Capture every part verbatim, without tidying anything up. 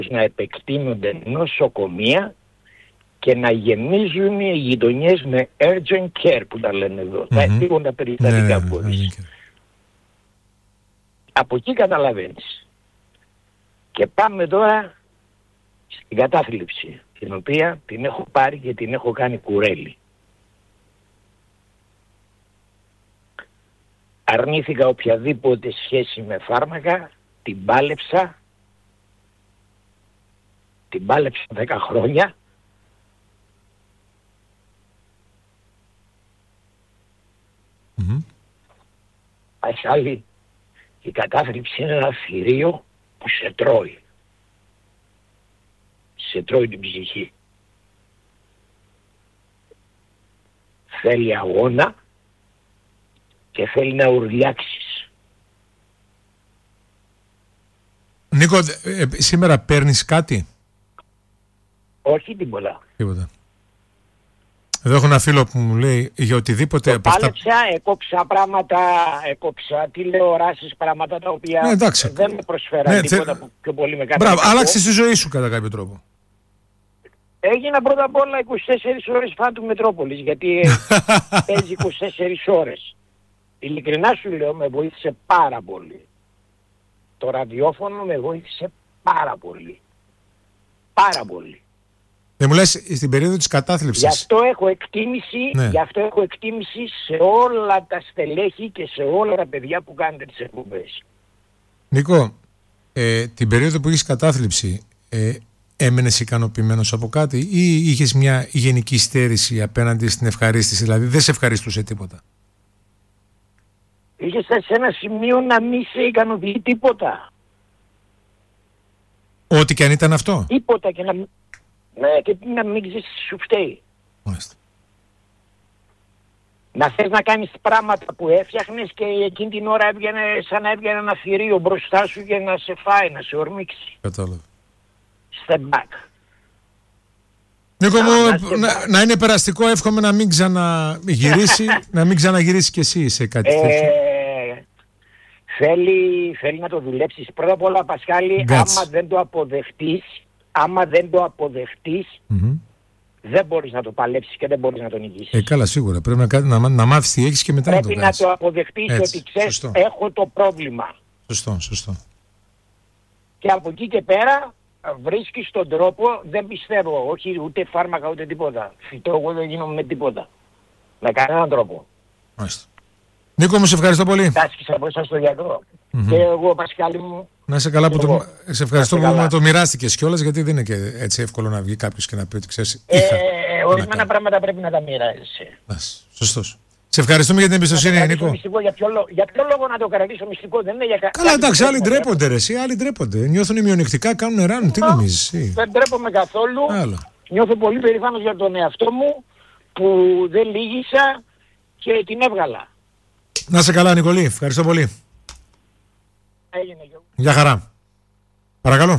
να επεκτείνονται νοσοκομεία και να γεμίζουν οι γειτονιές με urgent care που τα λένε εδώ, mm-hmm. τα επίγοντα περιστατικά που ναι, ναι, ναι, ναι. Από εκεί καταλαβαίνεις. Και πάμε τώρα στην κατάθλιψη, την οποία την έχω πάρει και την έχω κάνει κουρέλι. Αρνήθηκα οποιαδήποτε σχέση με φάρμακα, την πάλεψα, την πάλεψα δέκα χρόνια. Mm-hmm. Ας άλλη, η κατάθλιψη είναι ένα θηρίο που σε τρώει. Σε τρώει την ψυχή. Θέλει αγώνα και θέλει να ουρλιάξεις. Νίκο, ε, σήμερα παίρνεις κάτι? Όχι τίποτα. Τίποτα. Εδώ έχω ένα φίλο που μου λέει για οτιδήποτε... Το πάλεψα, αυτά... έκοψα πράγματα, έκοψα τηλεοράσεις, πράγματα τα οποία ναι, δεν με προσφέραν ναι, τίποτα θε... πιο πολύ με κάτι. Μπράβο, άλλαξες τη ζωή σου κατά κάποιο τρόπο. Έγινα πρώτα απ' όλα είκοσι τέσσερις ώρες φαν του Μετρόπολης, γιατί παίζει είκοσι τέσσερις ώρες. Ειλικρινά σου λέω, με βοήθησε πάρα πολύ. Το ραδιόφωνο με βοήθησε πάρα πολύ. Πάρα πολύ. Δεν μου λες στην περίοδο της κατάθλιψης. Γι' αυτό έχω εκτίμηση, ναι. γι' αυτό έχω εκτίμηση σε όλα τα στελέχη και σε όλα τα παιδιά που κάνετε τις εκπομπές. Νίκο, ε, την περίοδο που είχες κατάθλιψη, ε, έμενες ικανοποιημένος από κάτι ή είχες μια γενική στέρηση απέναντι στην ευχαρίστηση, δηλαδή δεν σε ευχαριστούσε τίποτα? Είχες σε ένα σημείο να μην σε ικανοποιεί τίποτα. Ό,τι και αν ήταν αυτό. Τίποτα και να, ναι, και να μην ξέρεις σου φταίει. Μάλιστα. Να θες να κάνεις πράγματα που έφτιαχνες και εκείνη την ώρα έβγαινε σαν να έβγαινε ένα θηρίο μπροστά σου και να σε φάει, να σε ορμήξει. Κατάλαβα. Step back. Νίκο μου, να, να, να είναι περαστικό, εύχομαι να μην ξαναγυρίσει, να μην ξαναγυρίσει κι εσύ σε κάτι τέτοιο. Ε, θέλει, θέλει να το δουλέψεις. Πρώτα απ' όλα, Πασχάλη, Γκάτς. άμα δεν το αποδεχτείς, άμα δεν το αποδεχτείς, mm-hmm. δεν μπορείς να το παλέψεις και δεν μπορείς να το νικήσεις. Ε, καλά, σίγουρα. Πρέπει να, να, να μάθεις τι έχεις και μετά πρέπει να το κάνεις. Πρέπει να το αποδεχτείς. Έτσι, ότι ξέρεις, σωστό. Έχω το πρόβλημα. Σωστό, σωστό. Και από εκεί και πέρα βρίσκεις τον τρόπο, δεν πιστεύω, όχι ούτε φάρμακα ούτε τίποτα. Φυτό εγώ δεν γίνομαι με τίποτα. Με κανέναν τρόπο. Μάλιστα. Νίκο μου, σε ευχαριστώ πολύ. Τάσκησα από εσάς στο γιατρό. Mm-hmm. Και εγώ, Πασχάλη μου. Να είσαι καλά που το... Σε ευχαριστώ που μου το μοιράστηκες κιόλας, γιατί δεν είναι και έτσι εύκολο να βγει κάποιος και να πει ότι ξέρεις. Ε, ορισμένα πράγματα πρέπει να τα μοιράζεσαι. Σωστός. Σε ευχαριστούμε για την εμπιστοσύνη, Νίκο. Μυστικό, για, ποιο λόγο, για ποιο λόγο να το κρατήσω μυστικό, δεν είναι για κάτι. Καλά, εντάξει, άλλοι ντρέπονται, ρε, εσύ, άλλοι ντρέπονται. Νιώθουν μειονεκτικά, κάνουν ράνουν, τι νομίζεις? Δεν ντρέπομαι καθόλου. Άλλο. Νιώθω πολύ περήφανος για τον εαυτό μου που δεν λύγησα και την έβγαλα. Να είσαι καλά, Νικολή, ευχαριστώ πολύ. Έγινε και εγώ. Γεια χαρά. Παρακαλώ.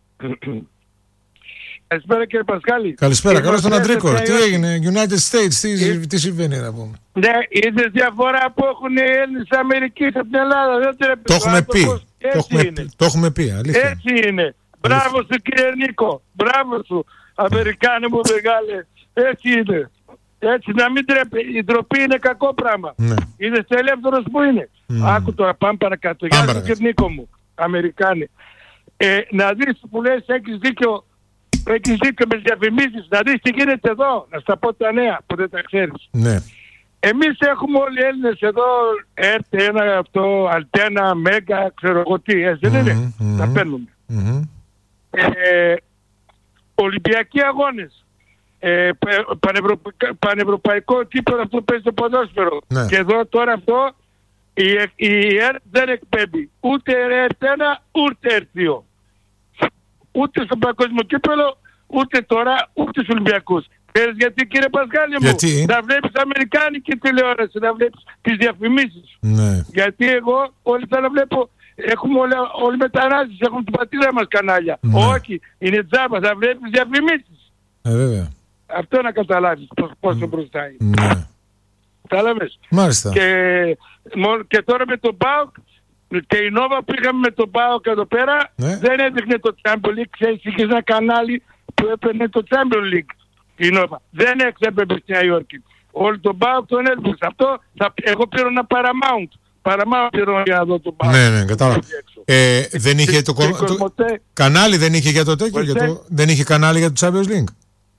Καλησπέρα κύριε Πασχάλη. Καλησπέρα, καλώς τον Αντρίκο. Τι έγινε, United States, τι, τι συμβαίνει να πούμε? Ναι, είδες διαφορά που έχουν οι Έλληνες της Αμερικής από την Ελλάδα. Δεν τρέπει, το έχουμε πει, το έχουμε, το έχουμε πει, αλήθεια. Έτσι είναι. Μπράβο σου κύριε Νίκο, μπράβο σου. Αμερικάνε μου μεγάλε, έτσι είναι. Έτσι να μην τρέπει, η ντροπή είναι κακό πράγμα. Ναι. Είδες ελεύθερος που είναι. Mm. Άκου τώρα, πάμε παρακάτω. Γεια σου κύριε Νίκο μου, Αμερικάνε. Ε, να δεις που λες, έχεις δίκιο. Έχεις δίκιο με τις διαφημίσεις, να δεις τι γίνεται εδώ, να στα πω τα νέα που δεν τα ξέρεις. Ναι. Εμείς έχουμε όλοι οι Έλληνες εδώ, έρθει ένα αυτό, Αλτένα, Μέγκα, ξέρω εγώ τι, έτσι δεν είναι, mm-hmm. τα παίρνουμε. Mm-hmm. Ε, Ολυμπιακοί αγώνες, ε, πανευρωπα... πανευρωπαϊκό κύπρο αυτό παίζει το ποδόσφαιρο. Ναι. Και εδώ τώρα αυτό η, η ΕΡΤ δεν εκπέμπει, ούτε ΕΡΤ ένα, ούτε ΕΡΤ δύο. Ούτε στο παγκόσμιο κύπελλο, ούτε τώρα, ούτε στους Ολυμπιακούς. Ξέρεις γιατί κύριε Πασχάλη μου? Γιατί? Να βλέπεις αμερικάνικη τηλεόραση, να βλέπεις τις διαφημίσεις. Ναι. Γιατί εγώ όλοι θα να βλέπω, έχουμε όλα, όλοι μετανάστες, έχουμε την πατρίδα μας κανάλια. Ναι. Όχι, είναι τζάμπα, θα βλέπεις διαφημίσεις. Ε, βέβαια. Αυτό να καταλάβεις πόσο mm. μπροστά είναι. Ναι. Κατάλαβες. Μάλιστα. Και, και τώρα με τον ΠΑΟΚ, Και η Νόβα που είχαμε με τον ΠΑΟΚ εδώ πέρα ναι. δεν έδειχνε το Champions League. Ξέρεις, είχε ένα κανάλι που έπαιρνε το Champions League. Η Νόβα δεν εξέπαιρνε στη Νέα Υόρκη. Όλο τον ΠΑΟΚ τον έλπιζε. Αυτό θα, εγώ πήρα ένα Paramount. Paramount πήρα για να δω τον ΠΑΟΚ. Ναι, ναι, κατάλαβα. Ε, δεν είχε το, το, το κανάλι δεν είχε για το τέτοιο, για το, δεν είχε κανάλι για το Champions League.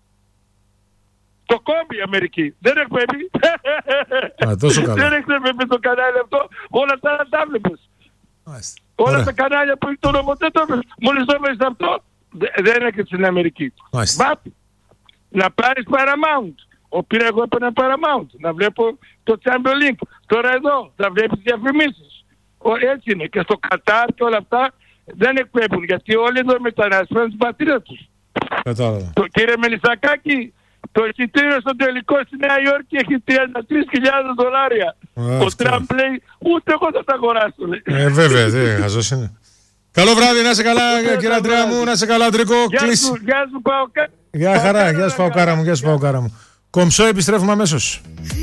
Το κόμπι η Αμερική. Δεν εκπέμπει. Α, τόσο καλά. Δεν εκπέμπει το κανάλι αυτό. Όλα τα άλλα τα βλέπεις. Όλα Ωραία. τα κανάλια που έχει το νομοτέ το βλέπεις. Μόλις το βλέπεις αυτό, δεν έρχεται στην Αμερική. Μπαπ, να πάρεις Paramount. Ο πήρα εγώ έπαιρνα Paramount. Να βλέπω το Champions League. Τώρα εδώ θα βλέπεις διαφημίσεις. Έτσι είναι. Και στο Κατάρ και όλα αυτά δεν εκπέμπουν. Γιατί όλοι εδώ μεταναστεύουν την πατρίδα τους. Κατάλαβα. Το κύριε Μελισσακάκη, το εισιτήριο στο τελικό στη Νέα Υόρκη έχει τριάντα τρεις χιλιάδες δολάρια. Ο Τραμπ λέει ούτε εγώ θα τα αγοράσω. Ε, βέβαια, δεν χαζός είναι. Καλό βράδυ, να είσαι καλά κύριε Αντρέα μου, να είσαι καλά Αντρικό. Γεια σου, γεια σου Παοκάρα. Γεια χαρά, γεια σου Παοκάρα μου, γεια σου Παοκάρα μου. Κομψό, επιστρέφουμε αμέσως.